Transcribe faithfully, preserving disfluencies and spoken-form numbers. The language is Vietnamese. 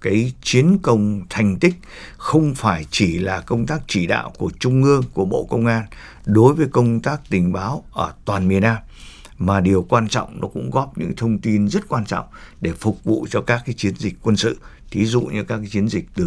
cái chiến công thành tích không phải chỉ là công tác chỉ đạo của Trung ương, của Bộ Công an đối với công tác tình báo ở toàn miền Nam, mà điều quan trọng nó cũng góp những thông tin rất quan trọng để phục vụ cho các cái chiến dịch quân sự, thí dụ như các cái chiến dịch từ